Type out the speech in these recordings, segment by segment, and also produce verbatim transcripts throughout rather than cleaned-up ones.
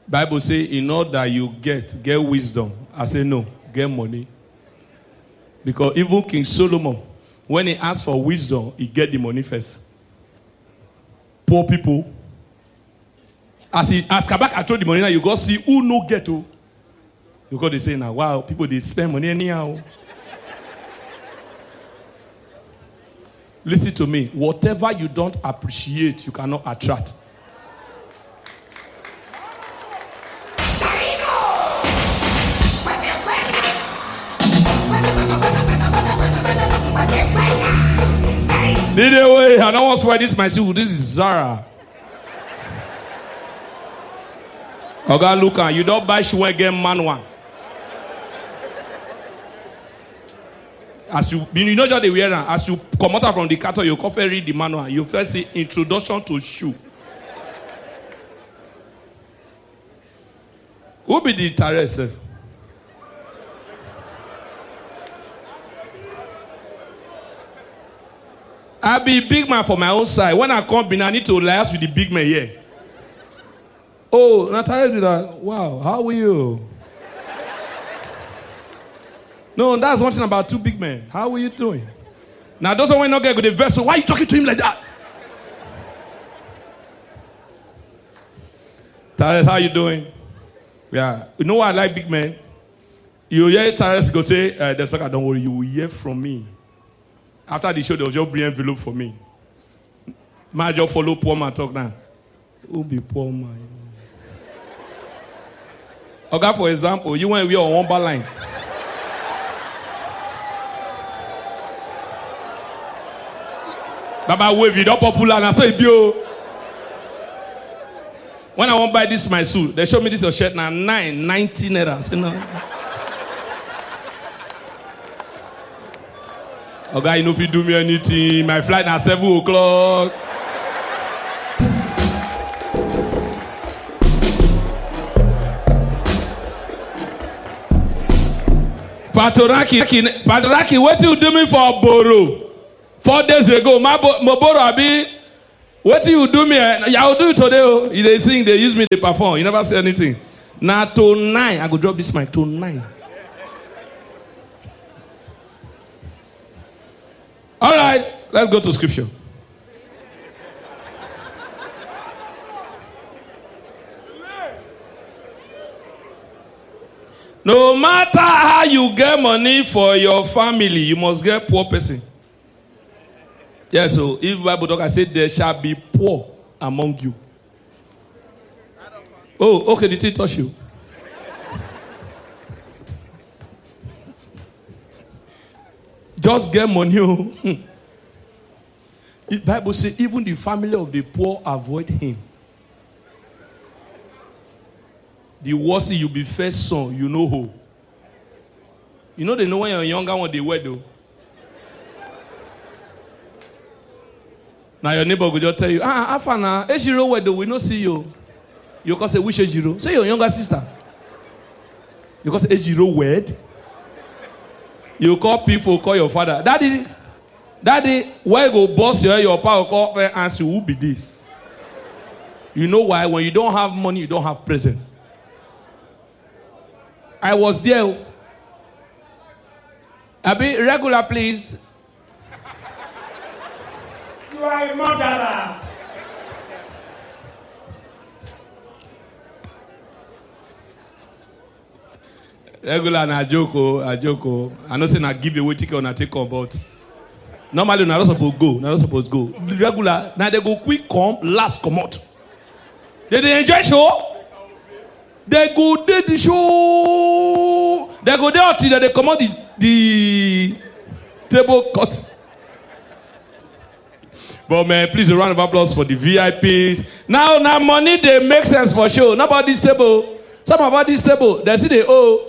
Bible say, in order that you get, get wisdom. I say, no, get money. Because even King Solomon, when he asked for wisdom, he get the money first. Poor people. As he as Kabaka told the money, now you go see who no get to. Because they say now, wow, people they spend money anyhow. Listen to me. Whatever you don't appreciate, you cannot attract. Did they wait? I don't want to swear this my shoe. This is Zara. Okay, look at you don't buy shoe again, man one. As you, you know just the wear as you come out from the cattle, you coffee read the manual. You first see introduction to shoe. Who be the terrace? I be big man for my own side. When I come in, I need to liaise with the big man here. Oh, Natalia do that. Wow, how are you? No, that's one thing about two big men. How are you doing? Now, those one not get good vessel. Why are you talking to him like that? Tyrus, how you doing? Yeah. You know why I like big men? You hear Tyrus go say, uh, the sucker, don't worry, you will hear from me. After the show, they'll just bring envelope for me. My just follow poor man talk now. Who be poor man? Okay, for example, you went on one bar line. Baba wave you don't popular and I say bio. When I want to buy this my suit, they show me this your shirt now nine ninety naira. I say no. Okay, you know if you do me anything, my flight now seven o'clock. Patoraki, Patoraki, what you do me for Boro? Four days ago, my Boro Abi, what you do me? I'll do it today. They sing, they use me, they perform. You never say anything. Now tonight, I go drop this mic tonight. All right, let's go to scripture. No matter how you get money for your family, you must get poor person. Yes, so if Bible talk, I said there shall be poor among you. Oh, okay, did he touch you? Just get money. The Bible says even the family of the poor avoid him. The worse you be first son, you know who. You know they know when you're younger one they wed though. Now your neighbor will just tell you, ah, Afana, Ejiro wed though, we no see you. You can say, which Ejiro? Say your younger sister. You can say Ejiro wed. You call people, call your father. Daddy, daddy, why you go boss your your power call and answer who be this? You know why? When you don't have money, you don't have presence. I was there. Abi, regular, please. You are a murderer. Regular na joko, a joko. I know say na give away ticket or na take on, but normally na not supposed go, na not supposed go. Regular, now they go quick come, last come out. They they enjoy show. They go do the show. They go there until they come out the, the table cut. But man, please a round of applause for the V I Ps. Now, now money they make sense for sure. Not about this table. Some about this table. They see they owe.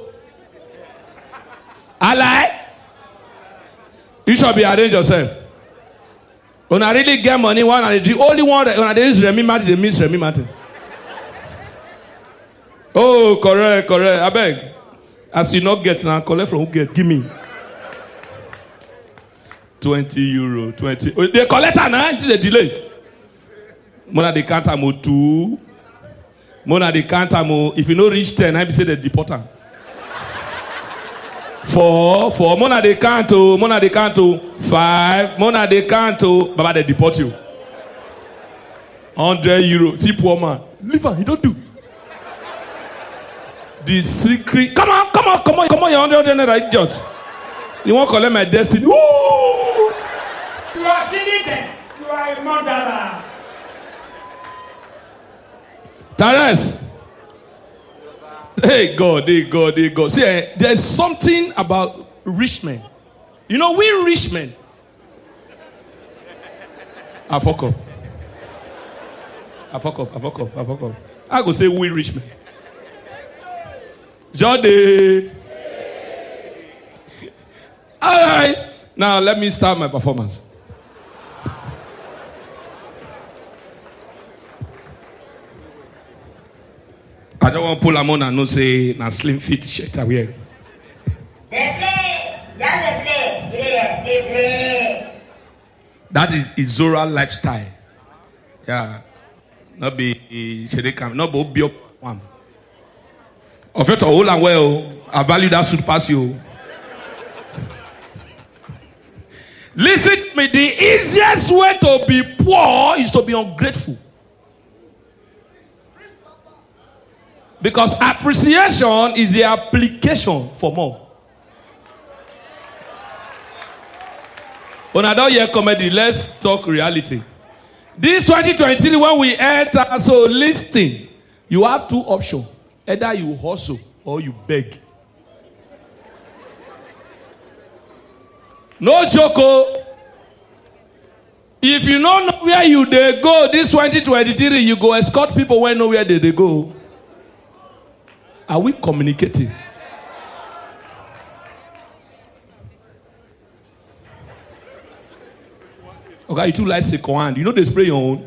I lie. You should be arrange yourself. When I really get money, one and the only one that when I use Remy Martin, they miss Remy Martin. Oh, correct, correct. I beg. As you not get now, collect from who get. Give me. twenty euro. twenty. Oh, they collect her now until they delay. Mona they can't have two. Mona they count am. If you no reach ten, I be say they deport am. Four, four. Mona they count. Mona they count. Five. Mona they count. Baba they deport you. Hundred euro. See poor man. Leave him. He don't do. The secret. Come on, come on, come on, come on. You're hundred naira idiot. You want to collect my destiny? Woo! You are cheating. You are a murderer. Tares. Hey God, hey God, hey God. See, eh, there's something about rich men. You know, we rich men. I fuck up. I fuck up. I fuck up. I fuck up. I go say we rich men. Jody. All right. Now let me start my performance. I don't want to pull a on and no say na slim fit shirt I wear. They play, yeah, they play, yeah, they play. That is Izora lifestyle. Yeah, not be Shedekam, not be Obio one. Of it all and well, I value that suit pass you. Listen to me, the easiest way to be poor is to be ungrateful. Because appreciation is the application for more. When I don't hear comedy, let's talk reality. This twenty twenty-three, when we enter, so listen, you have two options. Either you hustle or you beg. No joke. If you don't know where you they go this twenty twenty-three, you go escort people where know where they, they go. Are we communicating? Okay, you too like say command. You know they spray your own.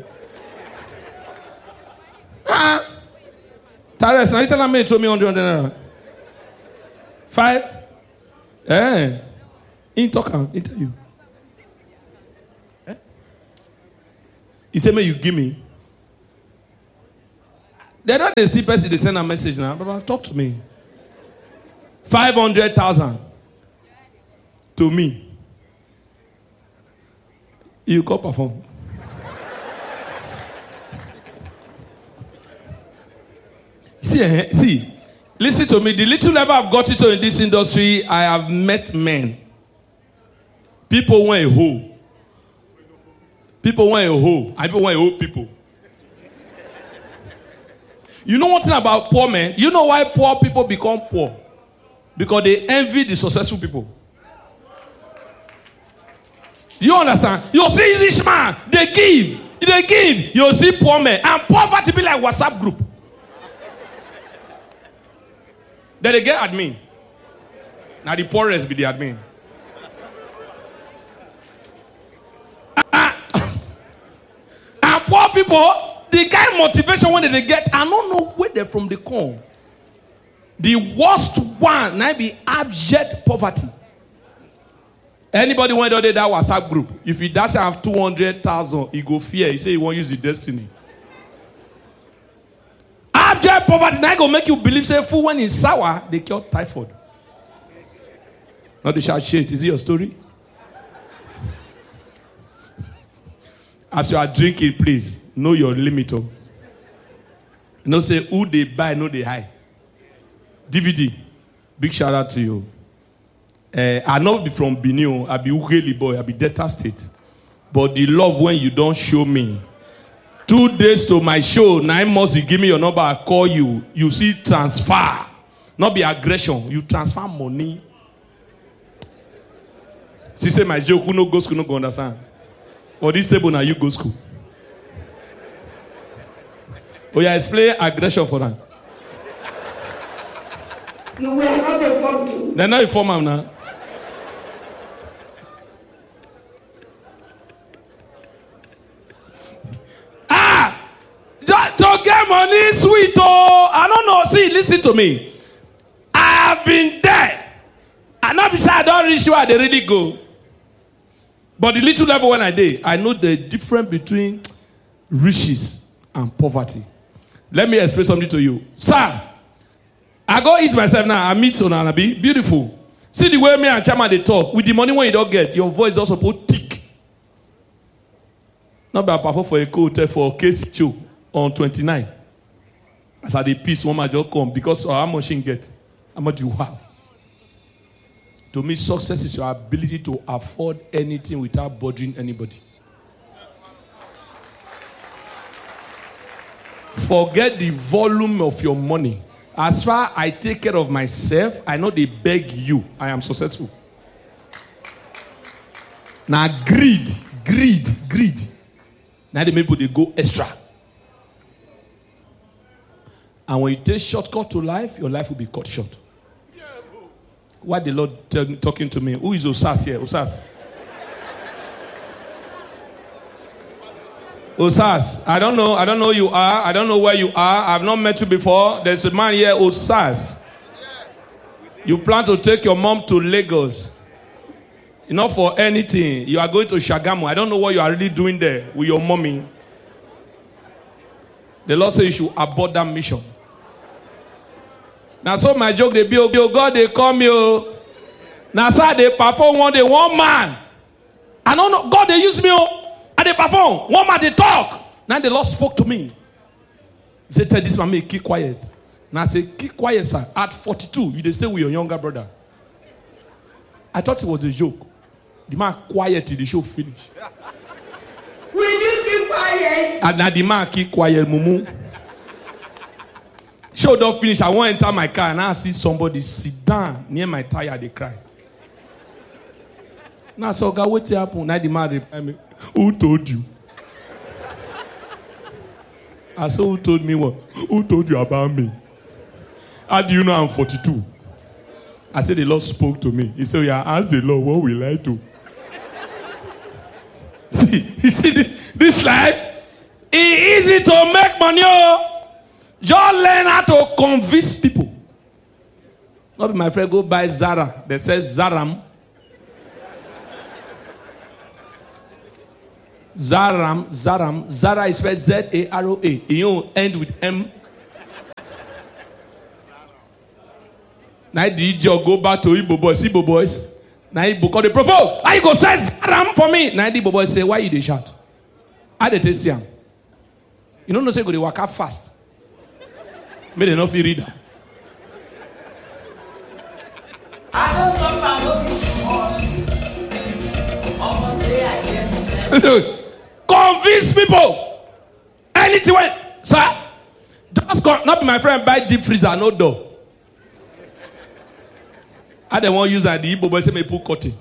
Ah, Tares, now you tell me to me on the naira. Five. Eh. In talk in tell you. Eh? He said, may you give me. They don't they see person, they send a message now. Baba, talk to me. Five hundred thousand to me. You go perform. see, eh, see, listen to me. The little level I've got into in this industry, I have met men. People want a hoe. People want a hoe. And people want a hoe people. You know one thing about poor men? You know why poor people become poor? Because they envy the successful people. Do you understand? You see rich man, they give. They give. You see poor men. And poverty be like WhatsApp group. Then they get admin. Now the poorest be the admin. And poor people, the kind of motivation when they get, I don't know where they're from the come. The worst one might be abject poverty. Anybody went out there that WhatsApp group, if he dash have two hundred thousand, he go fear. He say he won't use the destiny. Abject poverty, now go make you believe, say, fool when it's sour, they cure typhoid. Not the shout shit. Is it your story? As you are drinking, please know your limit. Oh. No say who they buy, no they hide. D V D, big shout out to you. Uh, I not be from Benin, I be Ugeli boy, I be Delta State. But the love when you don't show me. Two days to my show, nine months you give me your number, I call you. You see transfer, not be aggression. You transfer money. She say my joke, who no go school, no go understand. Or this table now you go school. Oh yeah, explain aggression for them. You were not informed to. They're not informed now. Ah! Just to get money, sweet. Oh, I don't know. See, listen to me. I have been there. And not beside I don't reach where they really go. But the little level when I did, I know the difference between riches and poverty. Let me explain something to you. Sir, I go eat myself now. I meet Onanabi. Beautiful. See the way me and Chama they talk. With the money when you don't get, your voice also put thick. Not by perform for a coat for case show on twenty-nine. As I the piece one my job come because of how much you get, how much you have. To me, success is your ability to afford anything without bothering anybody. Forget the volume of your money. As far as I take care of myself, I know they beg you. I am successful. Now greed, greed, greed. Now the people they go extra. And when you take shortcut to life, your life will be cut short. Why the Lord tell, talking to me? Who is Osas here? Osas. Osas. I don't know. I don't know who you are. I don't know where you are. I've not met you before. There's a man here, Osas. You plan to take your mom to Lagos. Not for anything. You are going to Shagamu. I don't know what you are really doing there with your mommy. The Lord says you should abort that mission. Now, so my joke, they be, oh God, they call me. Oh. Now, sir, they perform one day, one man. I don't know, God, they use me. Oh, and they perform. One man, they talk. Now, the Lord spoke to me. He said, tell this man, me, keep quiet. Now, I said, keep quiet, sir. At forty-two, you they stay with your younger brother. I thought it was a joke. The man quiet till the show finish. Will you keep quiet? And now the man keep quiet, mumu. Show don't finish. I want to enter my car and I see somebody sit down near my tire. They cry. Now, so God, what happened? Now the man reply me, who told you? I said, who told me what? Who told you about me? How do you know I'm forty-two? I said, the Lord spoke to me. He said, yeah, ask the Lord, what will I do? See, you see this, this life? It's easy to make money. Oh. Just learn how to convince people. Not be my friend go buy Zara. They say Zaram. Zaram, Zaram. Zara is spelled Z A R O A. You end with M. Now the idiot go back to Igbo boys. Igbo boys. Now Igbo call the provoke. Why you go say Zaram for me? Now the Igbo boys say, why you dey shout? How they taste him? You don't know say go dey walk out fast. May they not feel reader. I know some man will be small. Almost say I get sense. Convince people. Anything when, sir. Just go, not be my friend buy deep freezer, no door. I don't want to use that the Igbo boy say me put cutting.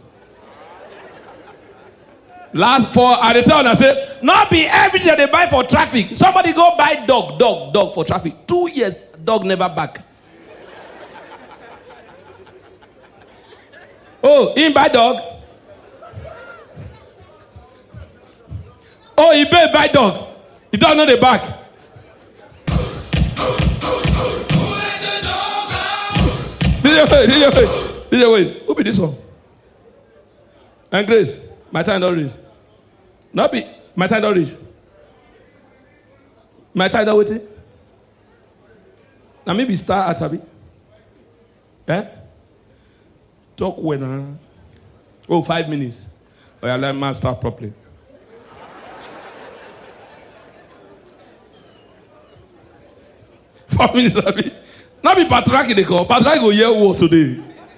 Last for at the time I say, not be everything they buy for traffic. Somebody go buy dog, dog, dog for traffic. Two years, dog never back. Oh, he buy dog. Oh, he pay buy dog. He don't know the back. This way, this way, this way. Who be this one? And Grace, my time don't reach. Not be my time don't reach. My time don't wait. Now maybe start at Abi. Eh? Talk when uh, oh five minutes. Oh yeah, let man start properly. Four minutes Abi. Now be Patraki they call. Patraki go hear what today.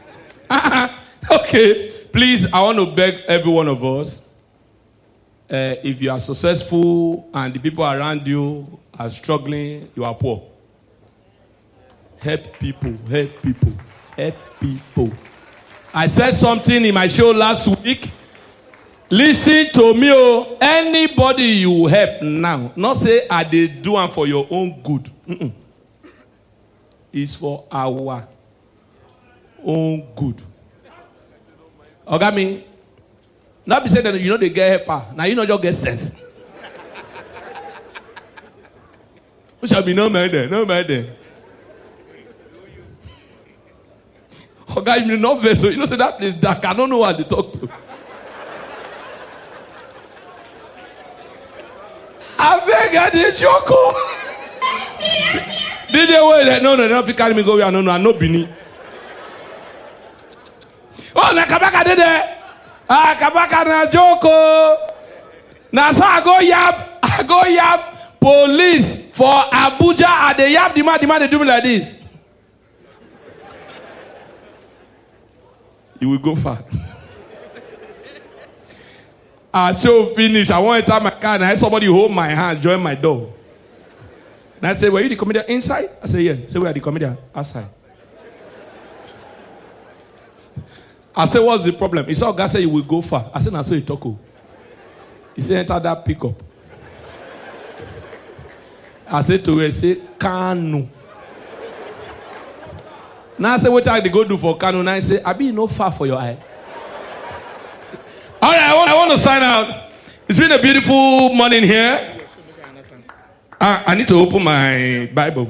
Okay. Please, I want to beg every one of us. Uh, if you are successful and the people around you are struggling, you are poor. Help people, help people, help people. I said something in my show last week. Listen to me, oh. Anybody you help now, not say I did do one for your own good. Mm-mm. It's for our own good. Okay, me. Not be saying that you know they get helper. Now you know just get sense. We shall be no man there, no man there. Okay, you know vessel. You know say that place dark. I don't know what they talk to. I beg I did joke. D J wait, no, no, no, if you carry me go where no, no, I no Bini. Oh, na Kabaka did it. Ah, Kabaka na Joko. Now so I go yap, I go yap police for Abuja and they yap the man, the man they do me like this. You will go far. I show finish. I want to enter my car and I somebody hold my hand, join my door. And I say, were you the comedian inside? I say, yeah. Say, where are the comedian? Outside. I say, what's the problem? He saw guy say you will go far. I said, I saw you talk. He said, enter that pickup. I said to her, say, Kanu. Now I say, what I go do for Kanu? Now I say, I be no far for your eye. All right, I want, I want to sign out. It's been a beautiful morning here. I, I need to open my Bible.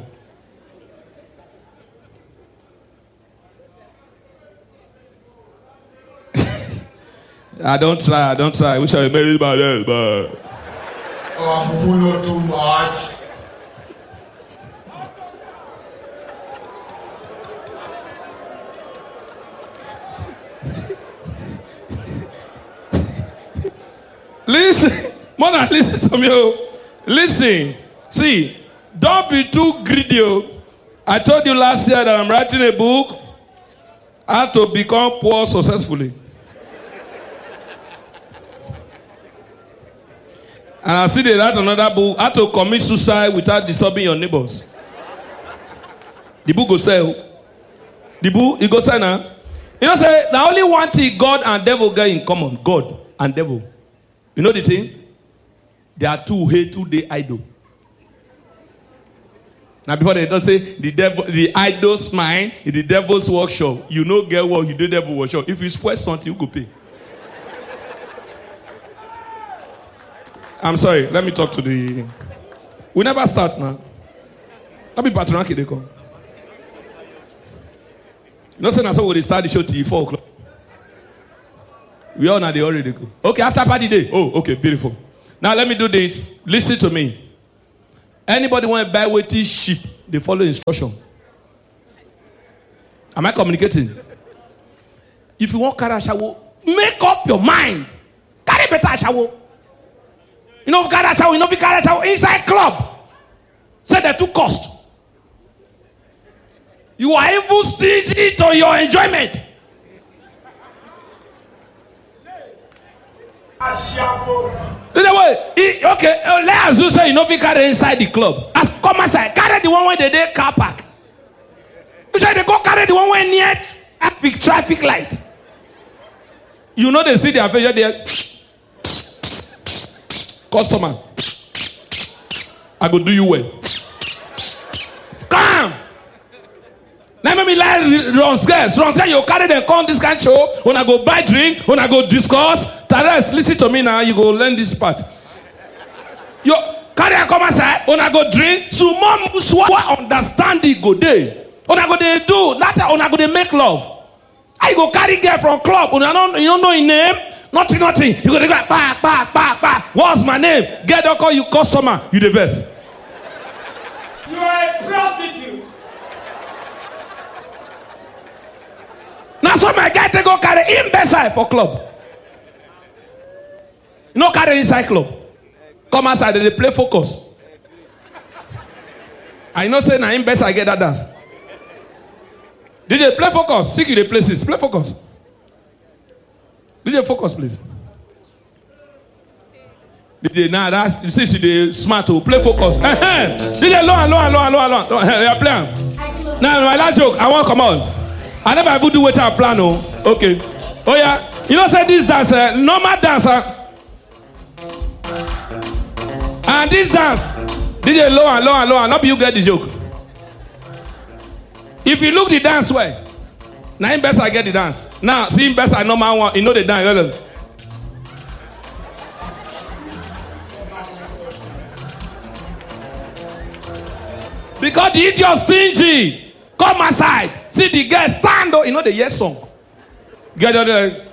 I don't try, I don't try. I wish I was married by this, but... Oh, I'm not too much. Listen, Mona, listen to me. Listen, see, don't be too greedy. I told you last year that I'm writing a book, how to become poor successfully. And I see they write another book, how to commit suicide without disturbing your neighbors. The book go sell. The book, it go sell now. You know, say, the only one thing God and devil get in common, God and devil. You know the thing? There are two hate, two they idol. Now before they don't say the devil, the idol's mind is the devil's workshop. You know get what you do devil workshop. If you spoil something, you go pay. I'm sorry, let me talk to the... We never start now. Let me patronaki they come. No say that's how we start the show till four o'clock. We all know they already go. Okay, after party day. Oh, okay, beautiful. Now let me do this. Listen to me. Anybody want to buy weighty sheep? They follow instruction. Am I communicating? If you want carry a shower, make up your mind. Carry better shower. You know, carry a shower. You know, if you carry a shower inside club. Say they too cost. You are even stingy to your enjoyment. Way, okay, let us say you know we carry inside the club. As come aside, carry the one where they dey car park. You say they go carry the one where near epic traffic light. You know they see their face there. Customer, I go do you well. Scam. Let me like run scares. Run scares, you carry them come this kind of show. When I go buy drink, when I go discuss. Tares, listen to me now, you go learn this part. You carry a come aside, when I go drink, so mom muswa understand the go day. When I go they do, that when I go they make love. I go carry girl from club, when I don't you don't know his name, nothing, nothing. You go they go back, back, back, back. What's my name? Get don't call you customer, you the best. You are a prostitute. Now some my guy they go carry him beside for club. No carry inside club. Come outside, they play focus. I know say na him best I get that dance. D J, play focus. Seek you the places. Play focus. D J, focus, please. D J, now that you see, see the smart to play focus. D J, low and low and low and low and low. They are playing. Now my last joke, I want to come on. I never ever do what I plan. Oh, okay. Oh yeah, you know say this dance, uh, normal dance. Uh, And this dance, D J low and low and low and not you get the joke. If you look the dance way, now him best I get the dance. Now see him best I know my one, you know the dance. Because the idiot stingy. Come aside. See the girl stand up. You know the yes song. Get out there.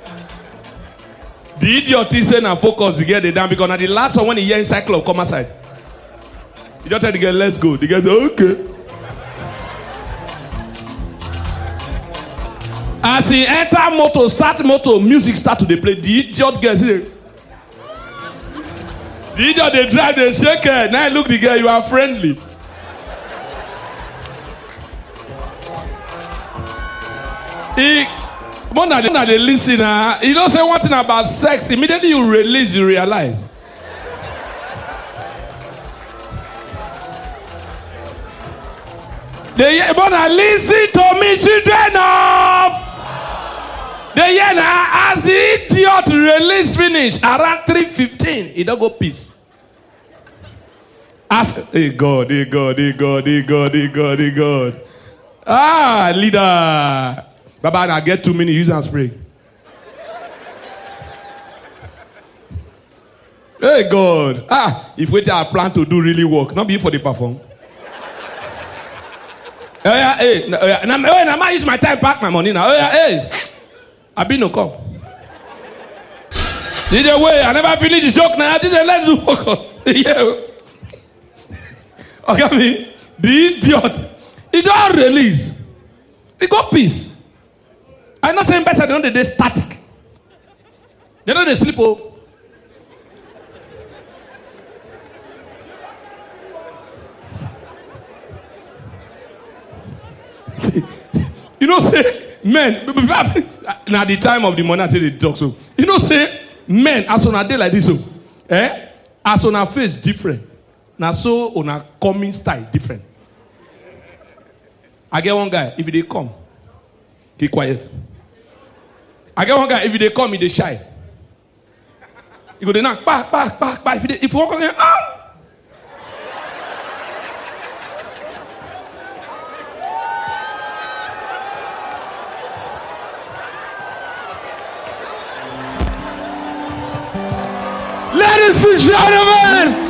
The idiot is saying and focus to get it down because now the last one when he hear inside club come aside. You just tell the girl, let's go. The girl say, okay. As he enter motor, start motor, music start to dey play. The idiot girl say, the idiot they drive, they shake her. Now look the girl, you are friendly. He, more than the listener, you don't say one thing about sex. Immediately you release, you realize. They wanna listen to me, children of. The year now, as the idiot release finish around three fifteen, he don't go peace. Ask, hey God, hey God, hey God, hey God, hey God, hey God. Ah, leader. Baba, I get two minutes, use and spray. Hey God. Ah, if we I plan to do really work, not be for the perform. Oh yeah, hey, no, oh, yeah. Now, oh, yeah, now I use my time, pack my money now. Oh yeah, hey. I be no come. Did the way I never finish the joke now. Did the let's do work? Yeah. Okay, me the idiot. He don't release. He got peace. I'm not saying better. They know they static. They know they sleep. Oh. See, you know, say. Men, now the time of the money I tell the talk so. You know say men as on a day like this so, eh? As on a face different. Now so on a coming style different. I get one guy if they come, keep quiet. I get one guy if they come, he they shy. You go they knock, back, back, back, back. If they, if you walk on there, ah. Ladies and gentlemen,